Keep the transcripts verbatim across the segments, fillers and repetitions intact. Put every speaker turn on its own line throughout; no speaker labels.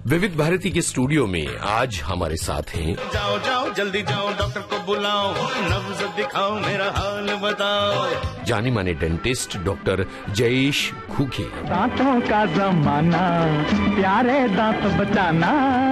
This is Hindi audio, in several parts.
विविध भारती के स्टूडियो में आज हमारे साथ हैं
जाओ जाओ जल्दी जाओ डॉक्टर को बुलाओ, नब्ज दिखाओ मेरा हाल बताओ।
जाने माने डेंटिस्ट डॉक्टर जयेश घुगे।
दांतों का जमाना, प्यारे दांत बचाना,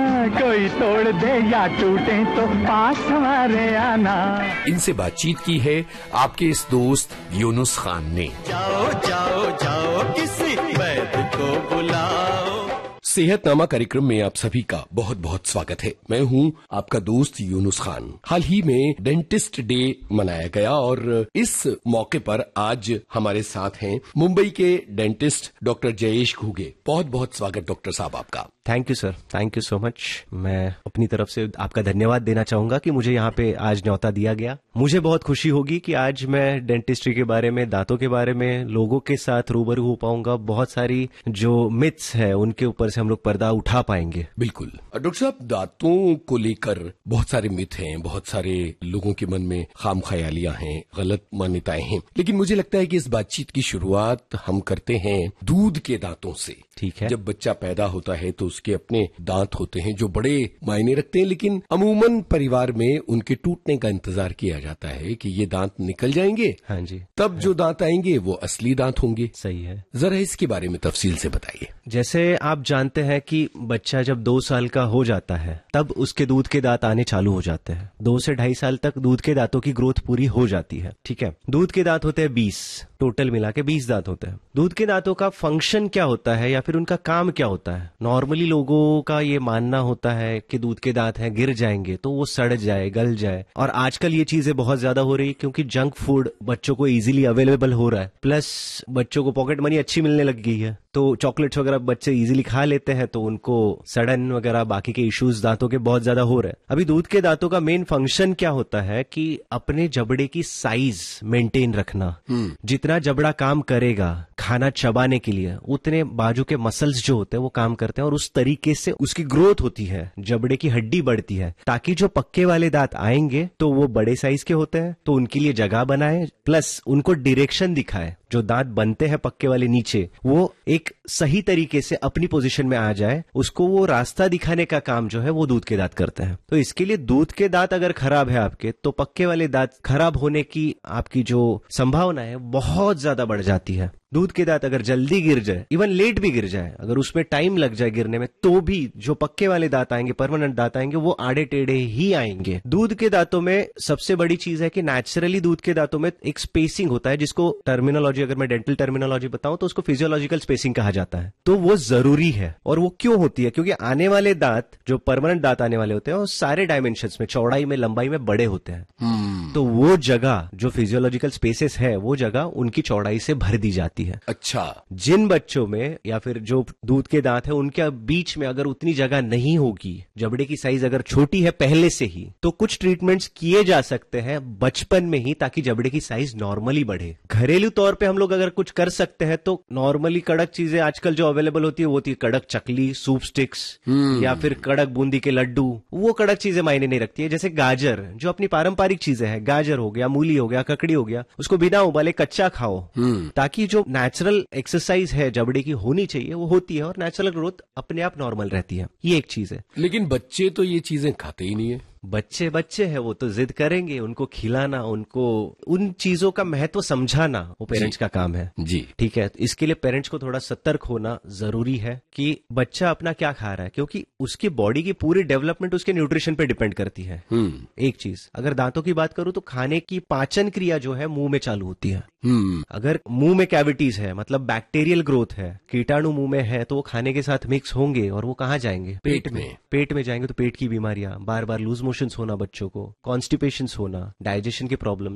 कोई तोड़ दे या टूटे तो पास हमारे आना।
इनसे बातचीत की है आपके इस दोस्त यूनुस खान ने।
जाओ जाओ जाओ किसी वैद्य को बुलाओ।
सेहतनामा कार्यक्रम में आप सभी का बहुत बहुत स्वागत है। मैं हूं आपका दोस्त यूनुस खान। हाल ही में डेंटिस्ट डे मनाया गया और इस मौके पर आज हमारे साथ हैं मुंबई के डेंटिस्ट डॉक्टर जयेश घुगे। बहुत बहुत स्वागत डॉक्टर साहब आपका।
Thank you sir, thank you so much. मैं अपनी तरफ से आपका धन्यवाद देना चाहूंगा कि मुझे यहाँ पे आज न्यौता दिया गया। मुझे बहुत खुशी होगी कि आज मैं डेंटिस्ट्री के बारे में, दांतों के बारे में लोगों के साथ रूबरू हो पाऊंगा। बहुत सारी जो मिथ्स है उनके ऊपर से हम लोग पर्दा उठा पाएंगे।
बिल्कुल डॉक्टर साहब, दांतों को लेकर बहुत सारे मिथ हैं, बहुत सारे लोगों के मन में खाम ख्यालियां हैं, गलत मान्यताएं हैं, लेकिन मुझे लगता है कि इस बातचीत की शुरुआत हम करते हैं दूध के दांतों से।
ठीक है।
जब बच्चा पैदा होता है तो उसके अपने दांत होते हैं जो बड़े मायने रखते हैं, लेकिन अमूमन परिवार में उनके टूटने का इंतजार किया जाता है कि ये दांत निकल जाएंगे।
हाँ जी।
तब जो दांत आएंगे वो असली दांत होंगे।
सही है।
जरा इसके बारे में तफसील से बताइए।
जैसे आप जानते हैं कि बच्चा जब दो साल का हो जाता है तब उसके दूध के दांत आने चालू हो जाते हैं। दो से ढाई साल तक दूध के दांतों की ग्रोथ पूरी हो जाती है। ठीक है। दूध के दांत होते हैं बीस, टोटल मिला के बीस दांत होते हैं। दूध के दांतों का फंक्शन क्या होता है या फिर उनका काम क्या होता है? नॉर्मली लोगों का ये मानना होता है कि दूध के दांत हैं, गिर जाएंगे तो वो सड़ जाए, गल जाए। और आजकल ये चीजें बहुत ज्यादा हो रही है क्योंकि जंक फूड बच्चों को इजीली अवेलेबल हो रहा है, प्लस बच्चों को पॉकेट मनी अच्छी मिलने लग गई है, तो चॉकलेट्स वगैरह बच्चे इजीली खा लेते हैं, तो उनको सड़न वगैरह बाकी के इश्यूज दांतों के बहुत ज्यादा हो रहे हैं। अभी दूध के दांतों का मेन फंक्शन क्या होता है कि अपने जबड़े की साइज मेंटेन रखना। जितना जबड़ा काम करेगा खाना चबाने के लिए, उतने बाजू के मसल्स जो होते हैं वो काम करते हैं और उस तरीके से उसकी ग्रोथ होती है, जबड़े की हड्डी बढ़ती है, ताकि जो पक्के वाले दांत आएंगे तो वो बड़े साइज के होते हैं, तो उनके लिए जगह बनाए, प्लस उनको डायरेक्शन दिखाए। जो दांत बनते हैं पक्के वाले नीचे, वो एक सही तरीके से अपनी पोजीशन में आ जाए, उसको वो रास्ता दिखाने का काम जो है वो दूध के दांत करते हैं। तो इसके लिए दूध के दांत अगर खराब है आपके, तो पक्के वाले दांत खराब होने की आपकी जो संभावना है बहुत ज्यादा बढ़ जाती है। दूध के दांत अगर जल्दी गिर जाए, इवन लेट भी गिर जाए, अगर उसमें टाइम लग जाए गिरने में, तो भी जो पक्के वाले दांत आएंगे, परमानेंट दांत आएंगे, वो आड़े टेढ़े ही आएंगे। दूध के दांतों में सबसे बड़ी चीज है कि नेचुरली दूध के दांतों में एक स्पेसिंग होता है, जिसको टर्मिनोलॉजी, अगर मैं डेंटल टर्मिनोलॉजी बताऊं तो उसको फिजियोलॉजिकल स्पेसिंग कहा जाता है। तो वो जरूरी है। और वो क्यों होती है? क्योंकि आने वाले दांत, जो परमानेंट दांत आने वाले होते हैं, वो सारे डायमेंशंस में, चौड़ाई में, लंबाई में बड़े होते हैं। hmm. तो वो जगह जो फिजियोलॉजिकल स्पेसेस है, वो जगह उनकी चौड़ाई से भर दी जाती है।
अच्छा।
जिन बच्चों में या फिर जो दूध के दांत है उनके बीच में अगर उतनी जगह नहीं होगी, जबड़े की साइज अगर छोटी है पहले से ही, तो कुछ ट्रीटमेंट्स किए जा सकते हैं बचपन में ही, ताकि जबड़े की साइज नॉर्मली बढ़े। घरेलू तौर पे हम लोग अगर कुछ कर सकते हैं तो नॉर्मली कड़क चीजें आजकल जो अवेलेबल होती है वो होती है कड़क चकली, सूप स्टिक्स, या फिर कड़क बूंदी के लड्डू। वो कड़क चीजें मायने नहीं रखती है। जैसे गाजर, जो अपनी पारंपरिक चीजें हैं, गाजर हो गया, मूली हो गया, ककड़ी हो गया, उसको बिना उबाले कच्चा खाओ, ताकि जो नेचुरल एक्सरसाइज है जबड़े की होनी चाहिए वो होती है और नेचुरल ग्रोथ अपने आप नॉर्मल रहती है। ये एक चीज है।
लेकिन बच्चे तो ये चीजें खाते ही नहीं है।
बच्चे बच्चे हैं, वो तो जिद करेंगे। उनको खिलाना, उनको उन चीजों का महत्व समझाना वो पेरेंट्स का काम है। जी ठीक है। इसके लिए पेरेंट्स को थोड़ा सतर्क होना जरूरी है कि बच्चा अपना क्या खा रहा है, क्योंकि उसकी बॉडी की पूरी डेवलपमेंट उसके न्यूट्रिशन पे डिपेंड करती है। एक चीज, अगर दांतों की बात करूं तो खाने की पाचन क्रिया जो है मुंह में चालू होती है। अगर मुंह में कैविटीज है, मतलब बैक्टीरियल ग्रोथ है, कीटाणु मुंह में है, तो वो खाने के साथ मिक्स होंगे और वो कहाँ जाएंगे? पेट में। पेट में जाएंगे तो पेट की बीमारियां, बार बार लूज मोशंस होना, बच्चों को कॉन्स्टिपेशंस होना, डाइजेशन के प्रॉब्लम,